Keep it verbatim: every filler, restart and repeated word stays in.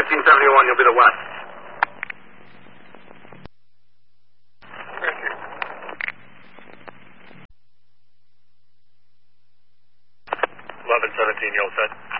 thirteen seventy-one, you'll be the west. eleven seventeen, you'll set.